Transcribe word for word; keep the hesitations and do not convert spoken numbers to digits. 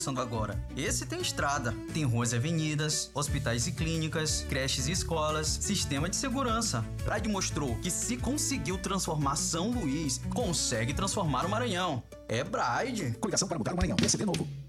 agora. Esse tem estrada, tem ruas e avenidas, hospitais e clínicas, creches e escolas, sistema de segurança. Bride mostrou que se conseguiu transformar São Luís, consegue transformar o Maranhão. É Bride. Coligação para mudar o Maranhão. P S D novo.